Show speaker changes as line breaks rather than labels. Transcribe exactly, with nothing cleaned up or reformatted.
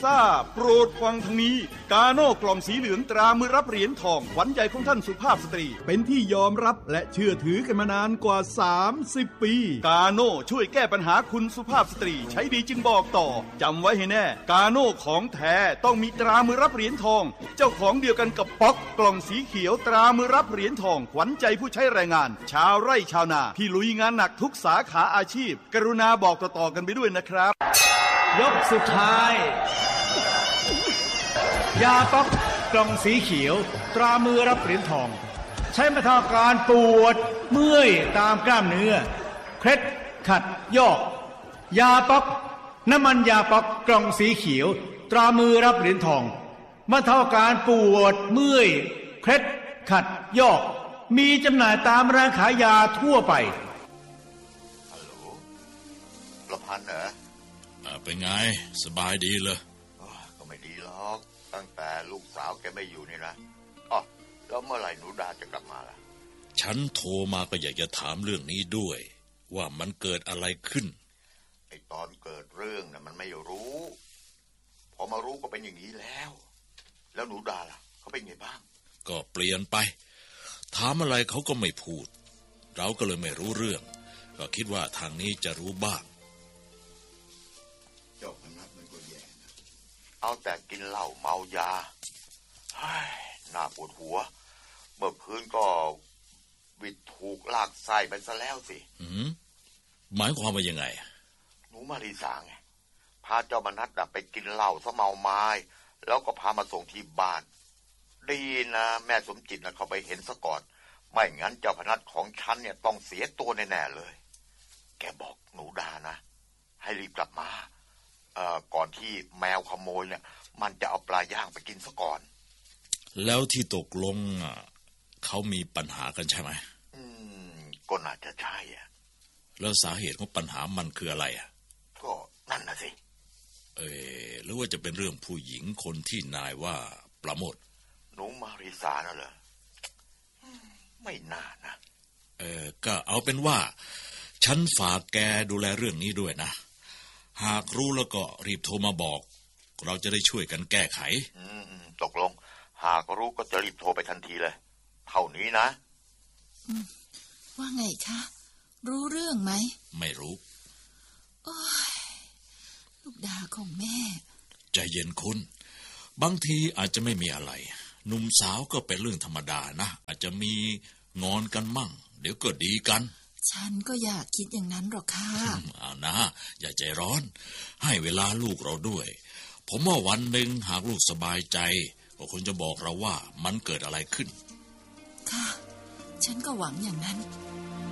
ซ่าโปรดฟังทางนี้กาโน่กล่องสีเหลืองตรามือรับเหรียญทองขวัญใจของท่านสุภาพสตรีเป็นที่ยอมรับและเชื่อถือกันมานานกว่าสามสิบปีกาโน่ช่วยแก้ปัญหาคุณสุภาพสตรีใช้ดีจึงบอกต่อจำไว้ให้แน่กาโน่ของแท้ต้องมีตรามือรับเหรียญทองเจ้าของเดียวกันกับป๊อกกล่องสีเขียวตรามือรับเหรียญทองขวัญใจผู้ใช้แรงงานชาวไร่ชาวนาที่ลุยงานหนักทุกสาขาอาชีพกรุณาบอกต่อๆกันไปด้วยนะครับ
ยกสุดท้ายยาป๊อกกล่องสีเขียวตรามือรับเหรียญทองใช้บรรเทาอาการปวดเมื่อยตามกล้ามเนื้อเคล็ดขัดยอกยาป๊อกน้ำมันยาป๊อกกล่องสีเขียวตรามือรับเหรียญทองบรรเทาอาการปวดเมื่อยเคล็ดขัดยอกมีจำหน่ายตามร้านขายยาทั่วไป
ฮัลโหลประพันธ์เหรอ
เป็นไงสบายดีเลย
ก็ไม่ดีหรอกตั้งแต่ลูกสาวแกไม่อยู่นี่นะอ๋อแล้วเมื่อไหร่หนูดาจะกลับมาล่ะ
ฉันโทรมาก็อยากจะถามเรื่องนี้ด้วยว่ามันเกิดอะไรขึ้น
ไอ้ตอนเกิดเรื่องน่ะมันไม่รู้พอมารู้ก็เป็นอย่างนี้แล้วแล้วหนูดาล่ะเขาเป็นไงบ้าง
ก็เปลี่ยนไปถามอะไรเขาก็ไม่พูดเราก็เลยไม่รู้เรื่องก็คิดว่าทางนี้จะรู้บ้าง
เจ้าพนักมันก็แย่นะเอาแต่กินเหล้าเมายาเฮ้ยน่าปวดหัวเมื่อคืนก็วิดถูกลากไส้ไปซะแล้วสิ
อืมหมายความว่ายังไง
หนูมาริสาไงพาเจ้ามนัสดับไปกินเหล้าซะเมาไม้แล้วก็พามาส่งที่บ้านดีนะแม่สมจิตนะเขาไปเห็นซะก่อนไม่งั้นเจ้าพนัสของฉันเนี่ยต้องเสียตัวแน่ๆเลยแกบอกหนูดานะให้รีบกลับมาเอ่อก่อนที่แมวขโมยเนี่ยมันจะเอาปลาย่างไปกินซะก่อน
แล้วที่ตกลงเขามีปัญหากันใช่ไหม
อืมก็น่าจะใช่อ่ะ
แล้วสาเหตุของปัญหามันคืออะไรอ่ะ
ก็นั่นน่ะสิ
เออหรือว่าจะเป็นเรื่องผู้หญิงคนที่นายว่าประโมท
หนูมาริสาน่ะเหรอไม่น่านะ
เออก็เอาเป็นว่าฉันฝากแกดูแลเรื่องนี้ด้วยนะหากรู้แล้วก็รีบโทรมาบอกเราจะได้ช่วยกันแก้ไข
อืมตกลงหากรู้ก็จะรีบโทรไปทันทีเลยเท่านี้นะ
ว่าไงคะรู้เรื่องไหม
ไม่รู้
โอ้ยลูกดาของแม่
ใจเย็นคุณบางทีอาจจะไม่มีอะไรหนุ่มสาวก็เป็นเรื่องธรรมดานะอาจจะมีงอนกันมั่งเดี๋ยวก็ดีกัน
ฉันก็อยากคิดอย่างนั้นหรอกค่ะ
เอานะอย่าใจร้อนให้เวลาลูกเราด้วยผมว่าวันหนึ่งหากลูกสบายใจก็คงจะบอกเราว่ามันเกิดอะไรขึ้น
ค่ะฉันก็หวังอย่างนั้น